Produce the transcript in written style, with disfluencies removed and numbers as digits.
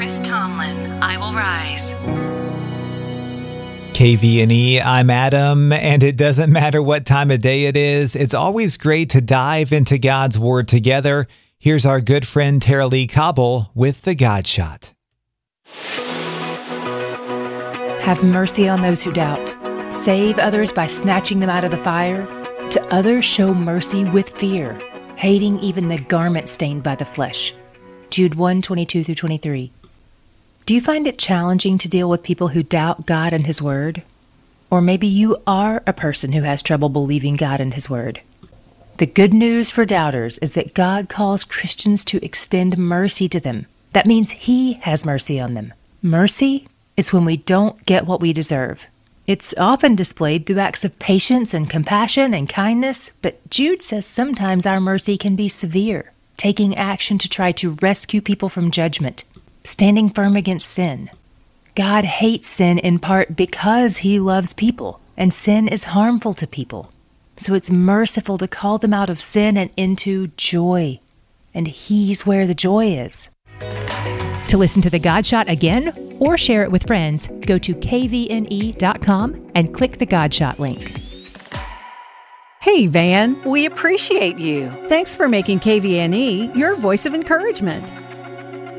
Chris Tomlin, I Will Rise. KVNE, I'm Adam, and it doesn't matter what time of day it is. It's always great to dive into God's Word together. Here's our good friend Tara Lee Cobble with the God Shot. Have mercy on those who doubt. Save others by snatching them out of the fire. To others show mercy with fear, hating even the garment stained by the flesh. Jude 1:22-23. Do you find it challenging to deal with people who doubt God and His Word? Or maybe you are a person who has trouble believing God and His Word. The good news for doubters is that God calls Christians to extend mercy to them. That means He has mercy on them. Mercy is when we don't get what we deserve. It's often displayed through acts of patience and compassion and kindness, but Jude says sometimes our mercy can be severe, taking action to try to rescue people from judgment, standing firm against sin. God hates sin in part because He loves people, and sin is harmful to people. So it's merciful to call them out of sin and into joy. And He's where the joy is. To listen to the God Shot again or share it with friends, go to kvne.com and click the God Shot link. Hey, Van, we appreciate you. Thanks for making KVNE your voice of encouragement.